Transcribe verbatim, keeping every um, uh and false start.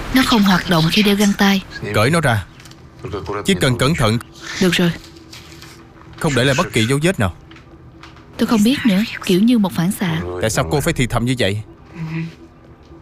Nó không hoạt động khi đeo găng tay. Cởi nó ra. Chỉ cần cẩn thận, Được rồi, không để lại bất kỳ dấu vết nào. tôi không biết nữa. Kiểu như một phản xạ. Tại sao cô phải thì thầm như vậy?